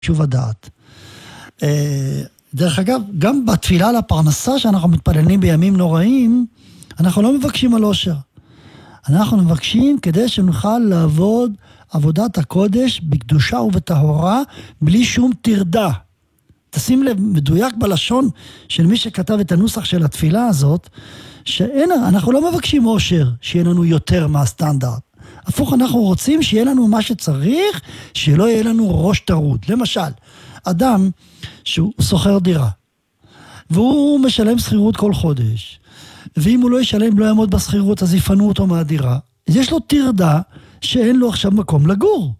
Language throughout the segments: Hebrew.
שוב הדעת. דרך אגב, גם בתפילה לפרנסה שאנחנו מתפללים בימים נוראים, אנחנו לא מבקשים על עושר. אנחנו מבקשים כדי שנוכל לעבוד עבודת הקודש בקדושה ובטהרה, בלי שום תרדה. תשים לב, מדויק בלשון של מי שכתב את הנוסח של התפילה הזאת, אנחנו לא מבקשים עושר, שיהיה לנו יותר מהסטנדרט. הפוך, אנחנו רוצים שיהיה לנו מה שצריך, שלא יהיה לנו ראש טרוד. למשל, אדם שהוא סוחר דירה, והוא משלם שכירות כל חודש, ואם הוא לא ישלם, לא יעמוד בשכירות, אז יפנו אותו מהדירה. יש לו תרדה שאין לו עכשיו מקום לגור.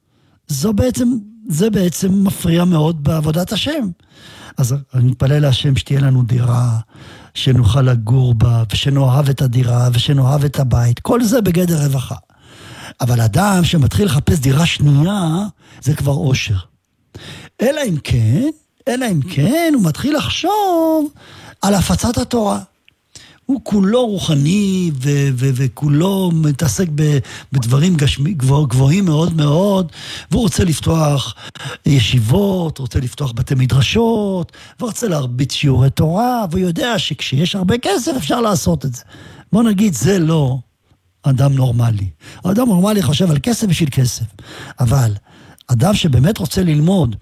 זה בעצם מפריע מאוד בעבודת השם. אז אני מתפלל להשם שתהיה לנו דירה, שנוכל לגור בה, ושנאהב את הדירה, ושנאהב את הבית. כל זה בגדר רווחה. אבל אדם שמתחיל לחפש דירה שנייה, זה כבר עושר. אלא אם כן, הוא מתחיל לחשוב על הפצת התורה. הוא כולו רוחני וכולו מתעסק בדברים גבוהים מאוד מאוד, והוא רוצה לפתוח ישיבות, רוצה לפתוח בתי מדרשות, ורוצה להרביץ שיעורי תורה, והוא יודע שכשיש הרבה כסף אפשר לעשות את זה. בוא נגיד, זה לא אדם נורמלי. האדם נורמלי חושב על כסף בשביל כסף. אבל אדם שבאמת רוצה ללמוד,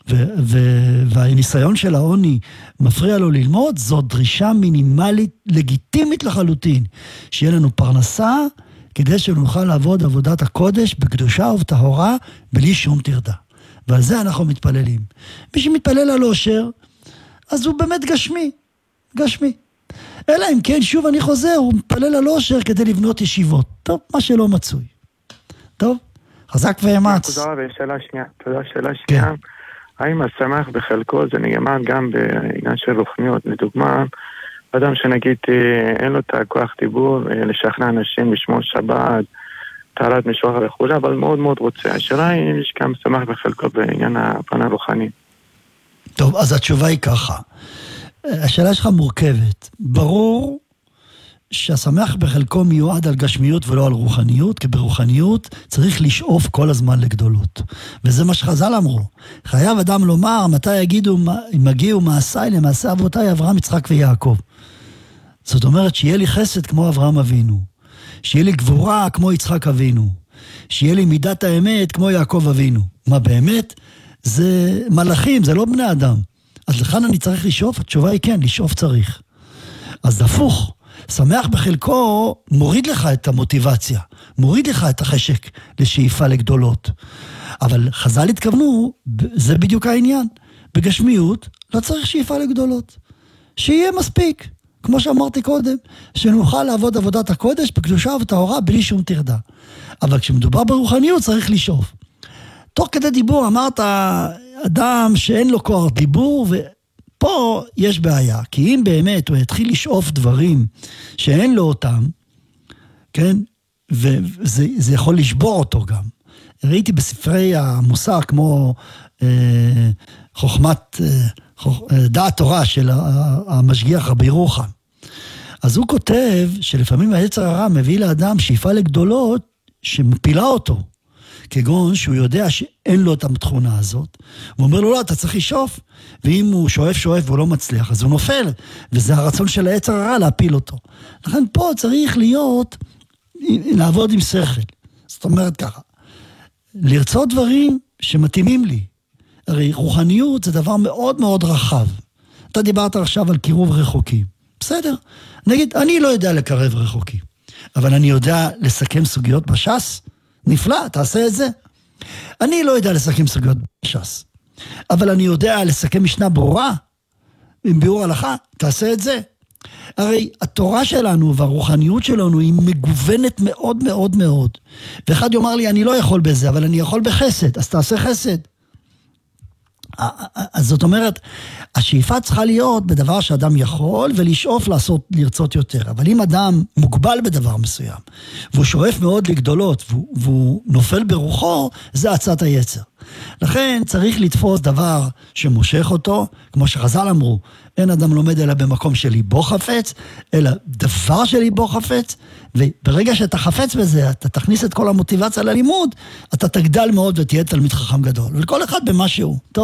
והניסיון של העוני מפריע לו ללמוד, זו דרישה מינימלית, לגיטימית לחלוטין, שיהיה לנו פרנסה, כדי שנוכל לעבוד עבודת הקודש בקדושה ובטהרה, בלי שום תרדה. ועל זה אנחנו מתפללים. מי שמתפלל על עושר, אז הוא באמת גשמי. אלא אם כן, שוב אני חוזר, הוא מתפלל על עושר כדי לבנות ישיבות. טוב, מה שלא מצוי. טוב, חזק ואמץ. תודה, שאלה שנייה. האם השמח בחלקו זה נגמר גם בעניין של רוחניות? לדוגמה, אדם שנגיד אין לו את הכוח דיבור לשכנע אנשים לשמור שבת, טהרת משוח וכו', אבל מאוד מאוד רוצה. השאלה היא יש גם שמח בחלקו בעניין הפן הרוחני. טוב, אז התשובה היא ככה. השאלה שלך מורכבת. ברור שהשמח בחלקו מיועד על גשמיות ולא על רוחניות, כי ברוחניות צריך לשאוף כל הזמן לגדולות. וזה מה שחז"ל אמרו. חייב אדם לומר, מתי מגיעו מעשיי למעשה אבותיי אברהם, יצחק ויעקב. זאת אומרת שיהיה לי חסד כמו אברהם אבינו, שיהיה לי גבורה כמו יצחק אבינו, שיהיה לי מידת האמת כמו יעקב אבינו. מה באמת? זה מלאכים, זה לא בני אדם. אז לכאן אני צריך לשאוף? התשובה היא כן, לשאוף צריך. אז הפוך. שמח בחלקו מוריד לך את המוטיבציה, מוריד לך את החשק לשאיפה לגדולות. אבל חז"ל התכוונו, זה בדיוק העניין. בגשמיות לא צריך שאיפה לגדולות. שיהיה מספיק, כמו שאמרתי קודם, שנוכל לעבוד עבודת הקודש בקדושה ובטהרה בלי שום תרדה. אבל כשמדובר ברוחניות צריך לשאוף. תוך כדי דיבור אמרת, אדם שאין לו כוח דיבור פה יש בעיה, כי אם באמת הוא יתחיל לשאוף דברים שאין לו אותם, כן, וזה יכול לשבור אותו גם. ראיתי בספרי המוסר כמו חוכמת, דעת תורה של המשגיח רבי ירוחם. אז הוא כותב שלפעמים היצר הרע מביא לאדם שאיפה לגדולות שמפילה אותו. כגון שהוא יודע שאין לו את התכונה הזאת, הוא אומר לו, לא, אתה צריך לשאוף, ואם הוא שואף והוא לא מצליח, אז הוא נופל, וזה הרצון של היצר הרע להפיל אותו. לכן פה צריך לעבוד עם שכל. זאת אומרת ככה, לרצות דברים שמתאימים לי. הרי רוחניות זה דבר מאוד מאוד רחב. אתה דיברת עכשיו על קירוב רחוקים. בסדר, נגיד, אני לא יודע לקרב רחוקים, אבל אני יודע לסכם סוגיות בש"ס, נפלא, תעשה את זה. אני לא יודע לסכם סוגיות בש"ס, אבל אני יודע לסכם משנה ברורה, עם ביאור הלכה, תעשה את זה. הרי התורה שלנו והרוחניות שלנו היא מגוונת מאוד מאוד מאוד. ואחד יאמר לי, אני לא יכול בזה, אבל אני יכול בחסד, אז תעשה חסד. אז זאת אומרת, השאיפה צריכה להיות בדבר שאדם יכול, ולשאוף לרצות יותר. אבל אם אדם מוגבל בדבר מסוים, והוא שואף מאוד לגדולות, והוא נופל ברוחו, זה עצת היצר. לכן צריך לתפוס דבר שמושך אותו, כמו שחז"ל אמרו, אין אדם לומד אלא במקום שליבו חפץ, אלא דבר שליבו חפץ, וברגע שאתה חפץ בזה, אתה תכניס את כל המוטיבציה ללימוד, אתה תגדל מאוד ותהיה תלמיד חכם גדול. ולכל אחד במה שהוא.